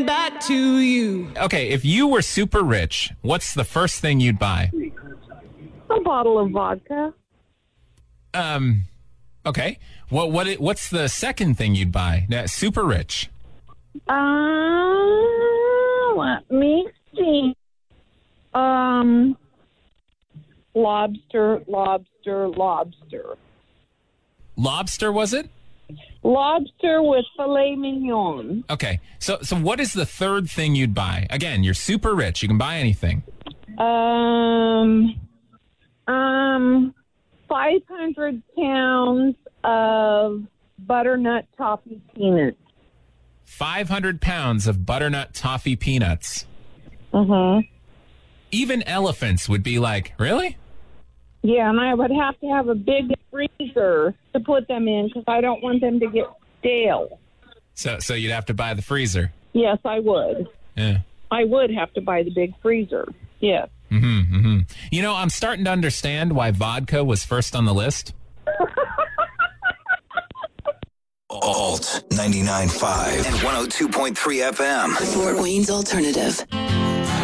coming back to you. Okay, if you were super rich, what's the first thing you'd buy? A bottle of vodka. Okay. What's the second thing you'd buy? Super rich. Let me see. Lobster. Lobster, was it? Lobster with filet mignon. Okay. So what is the third thing you'd buy? Again, you're super rich. You can buy anything. 500 pounds of butternut toffee peanuts. 500 pounds of butternut toffee peanuts. Mm-hmm. Even elephants would be like, really? Yeah, and I would have to have a big freezer to put them in because I don't want them to get stale. So you'd have to buy the freezer. Yes, I would. Yeah. I would have to buy the big freezer. Yes. Mm-hmm, mm-hmm. You know, I'm starting to understand why vodka was first on the list. Alt 99.5 and 102.3 FM. Fort Wayne's Alternative.